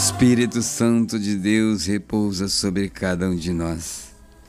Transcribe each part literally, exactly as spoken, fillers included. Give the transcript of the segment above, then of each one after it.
Espírito Santo de Deus repousa sobre cada um de nós.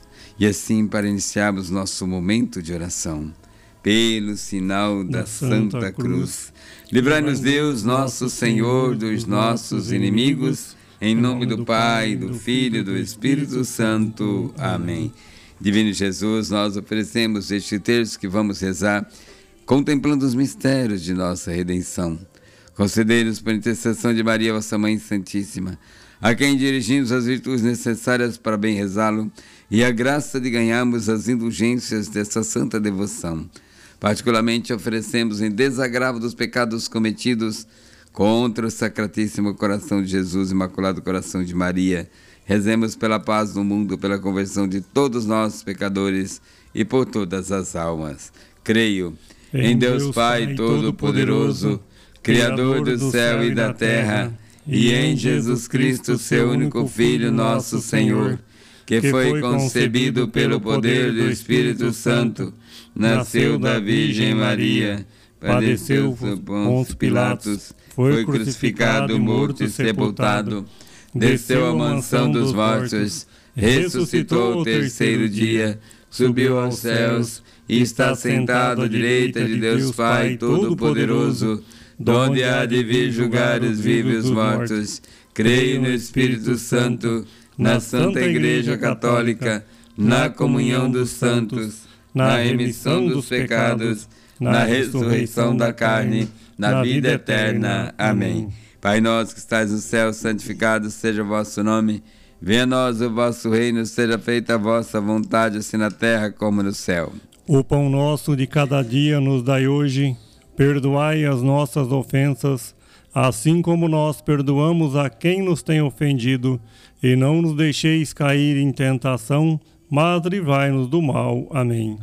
E assim, para iniciarmos nosso momento de oração, pelo sinal da, da Santa, Santa Cruz, livrai-nos Deus, nosso Senhor, dos nossos inimigos, em nome do Pai, do Filho e do Espírito Santo. Amém. Divino Jesus, nós oferecemos este terço que vamos rezar, contemplando os mistérios de nossa redenção. Concedei-nos, por intercessão de Maria, vossa Mãe Santíssima, a quem dirigimos as virtudes necessárias para bem rezá-lo, e a graça de ganharmos as indulgências dessa santa devoção. Particularmente oferecemos em desagravo dos pecados cometidos contra o Sacratíssimo Coração de Jesus, Imaculado Coração de Maria. Rezemos pela paz no mundo, pela conversão de todos nós pecadores e por todas as almas. Creio em, em Deus, Deus Pai, Pai Todo-Poderoso, Criador do céu e da terra, e em Jesus Cristo, seu único Filho, nosso Senhor, que foi concebido pelo poder do Espírito Santo, nasceu da Virgem Maria, padeceu por Pôncio Pilatos, foi crucificado, morto e sepultado, desceu à mansão dos mortos, ressuscitou o terceiro dia, subiu aos céus e está sentado à direita de Deus Pai Todo-Poderoso, donde há de vir julgar os vivos e os mortos. Creio no Espírito Santo, na Santa Igreja Católica, na comunhão dos santos, na remissão dos pecados, na ressurreição da carne, na vida eterna. Amém. Pai nosso que estais no céu, santificado seja o vosso nome. Venha a nós o vosso reino, seja feita a vossa vontade, assim na terra como no céu. O pão nosso de cada dia nos dai hoje. Perdoai as nossas ofensas, assim como nós perdoamos a quem nos tem ofendido, e não nos deixeis cair em tentação, mas livrai-nos do mal. Amém.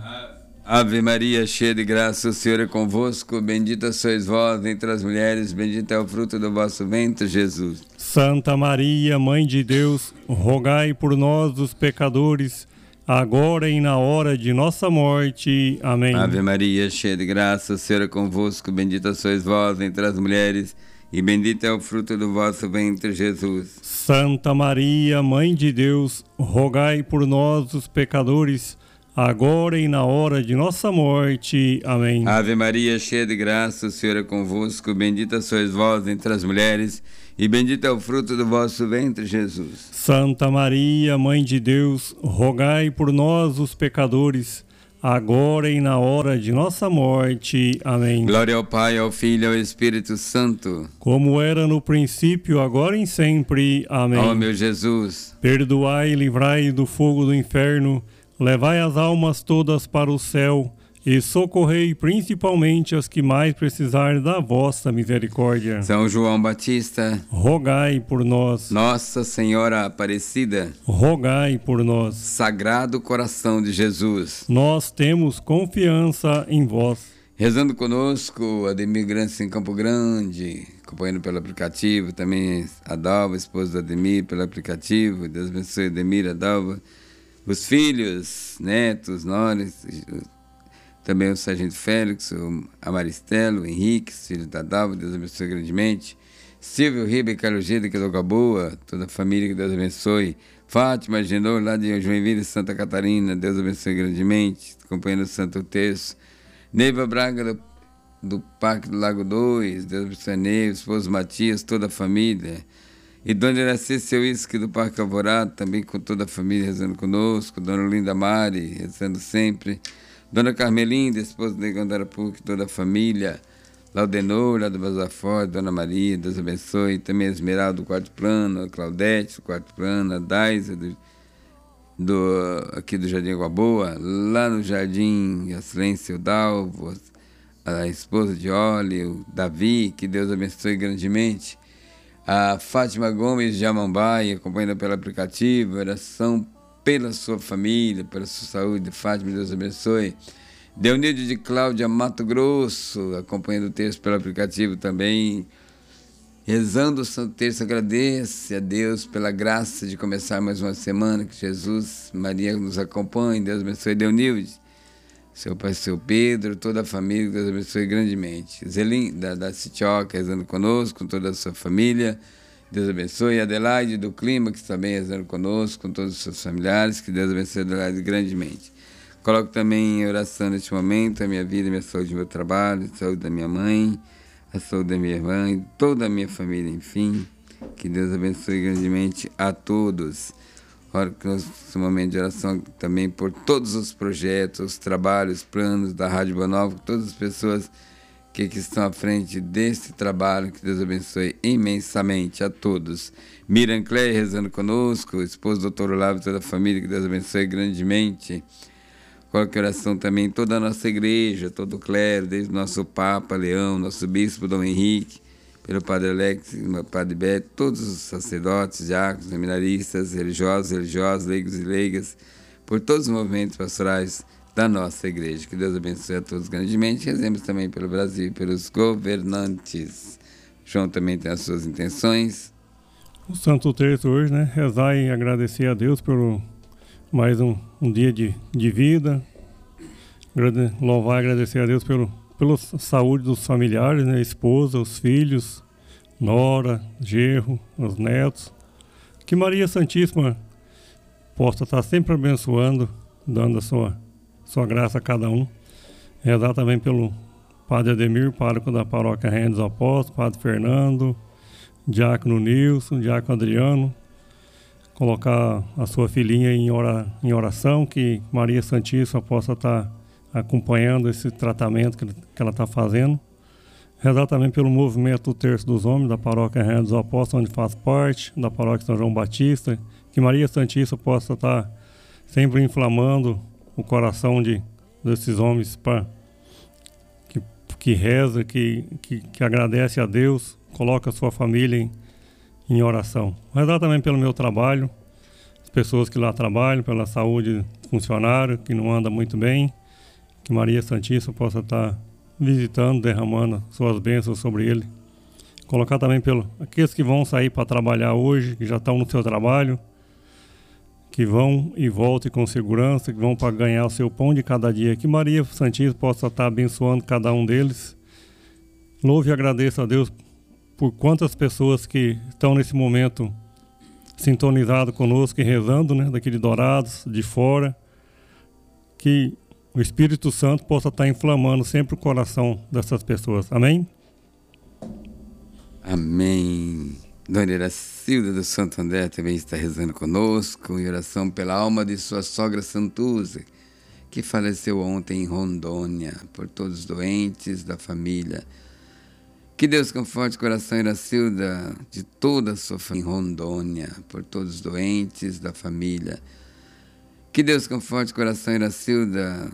Ave Maria, cheia de graça, o Senhor é convosco, bendita sois vós entre as mulheres, bendito é o fruto do vosso ventre, Jesus. Santa Maria, Mãe de Deus, rogai por nós, os pecadores, agora e na hora de nossa morte. Amém. Ave Maria, cheia de graça, o Senhor é convosco, bendita sois vós entre as mulheres, e bendito é o fruto do vosso ventre, Jesus. Santa Maria, Mãe de Deus, rogai por nós, os pecadores, agora e na hora de nossa morte. Amém. Ave Maria, cheia de graça, o Senhor é convosco, bendita sois vós entre as mulheres, e bendito é o fruto do vosso ventre, Jesus. Santa Maria, Mãe de Deus, rogai por nós, os pecadores, agora e na hora de nossa morte. Amém. Glória ao Pai, ao Filho e ao Espírito Santo, como era no princípio, agora e sempre. Amém. Ó meu Jesus, perdoai e livrai do fogo do inferno, levai as almas todas para o céu e socorrei principalmente as que mais precisarem da vossa misericórdia. São João Batista, rogai por nós. Nossa Senhora Aparecida, rogai por nós. Sagrado Coração de Jesus, nós temos confiança em vós. Rezando conosco, Ademir Grança em Campo Grande, acompanhando pelo aplicativo, também a Dalva, esposa do Ademir, pelo aplicativo. Deus abençoe Ademir, a Dalva, os filhos, netos, noras, também o Sargento Félix, o Amaristelo, o Henrique, filho da Dalva, Deus abençoe grandemente. Silvio Ribeiro, Carlos Gida, que é do Gaboa, toda a família, que Deus abençoe. Fátima Genor, lá de Joinville, Santa Catarina, Deus abençoe grandemente, acompanhando o Santo Terço. Neiva Braga, do, do Parque do Lago dois, Deus abençoe Neiva, esposo Matias, toda a família. E Dona Iraci Seuísque, do Parque Alvorada, também com toda a família rezando conosco. Dona Linda Mari, rezando sempre. Dona Carmelinda, esposa de Gondara Puc, toda a família. Laudenor, lá do Bazafó, Dona Maria, Deus abençoe. Também a Esmeralda, do Quarto Plano, a Claudete, do Quarto Plano, a Daisa, do, do, aqui do Jardim Água Boa. Lá no Jardim, a Silêncio Dalvo, a esposa de Oli, o Davi, que Deus abençoe grandemente. A Fátima Gomes de Amambai, acompanhada pelo aplicativo, oração pela sua família, pela sua saúde. Fátima, Deus abençoe. Deunilde de Cláudia, Mato Grosso, acompanhando o texto pelo aplicativo também. Rezando o Santo Terço, agradece a Deus pela graça de começar mais uma semana, que Jesus, Maria nos acompanhe. Deus abençoe Deunilde, seu pai, seu Pedro, toda a família, Deus abençoe grandemente. Zelim, da, da Citioca, rezando conosco, com toda a sua família. Deus abençoe. Adelaide do Clímax também rezando conosco, com todos os seus familiares. Que Deus abençoe Adelaide grandemente. Coloco também em oração neste momento a minha vida, a minha saúde, o meu trabalho, a saúde da minha mãe, a saúde da minha irmã e toda a minha família, enfim. Que Deus abençoe grandemente a todos. Ora, nosso momento de oração também por todos os projetos, os trabalhos, planos da Rádio Boa Nova, todas as pessoas que, que estão à frente desse trabalho. Que Deus abençoe imensamente a todos. Miriam Clay rezando conosco, o esposo do doutor Olavo e toda a família, que Deus abençoe grandemente. Coloque oração também toda a nossa igreja, todo o clero, desde o nosso Papa Leão, nosso Bispo Dom Henrique, pelo Padre Alex, Padre Beto, todos os sacerdotes, diáconos, seminaristas, religiosos, religiosos, leigos e leigas, por todos os movimentos pastorais da nossa igreja. Que Deus abençoe a todos grandemente. Rezemos também pelo Brasil e pelos governantes. João também tem as suas intenções. O Santo Terço hoje, né? Rezar e agradecer a Deus pelo mais um, um dia de, de vida. Agrade, louvar e agradecer a Deus pelo, pela saúde dos familiares, né? Esposa, os filhos, nora, genro, os netos. Que Maria Santíssima possa estar sempre abençoando, dando a sua, sua graça a cada um. Rezar também pelo Padre Ademir, pároco da Paróquia Rainha dos Apóstolos, Padre Fernando, Diácono Nilson, Diácono Adriano. Colocar a sua filhinha em, ora, em oração, que Maria Santíssima possa estar acompanhando esse tratamento que, que ela está fazendo. Rezar também pelo movimento do Terço dos Homens, da Paróquia Rainha dos Apóstolos, onde faz parte, da Paróquia São João Batista. Que Maria Santíssima possa estar sempre inflamando o coração de, desses homens pra, que, que reza, que, que, que agradece a Deus, coloca a sua família em em oração. Rezar também pelo meu trabalho, as pessoas que lá trabalham, pela saúde do funcionário, que não anda muito bem, que Maria Santíssima possa estar visitando, derramando suas bênçãos sobre ele. Colocar também pelo aqueles que vão sair para trabalhar hoje, que já estão no seu trabalho, que vão e voltem com segurança, que vão para ganhar o seu pão de cada dia. Que Maria Santíssima possa estar abençoando cada um deles. Louve e agradeça a Deus por quantas pessoas que estão nesse momento sintonizadas conosco e rezando, né, daqui de Dourados, de fora, que o Espírito Santo possa estar inflamando sempre o coração dessas pessoas. Amém? Amém. Dona Iracilda do Santo André também está rezando conosco, em oração pela alma de sua sogra Santuza, que faleceu ontem em Rondônia, por todos os doentes da família. Que Deus conforte o coração, Iracilda, de toda a sua família em Rondônia, por todos os doentes da família. Que Deus conforte o coração, Iracilda,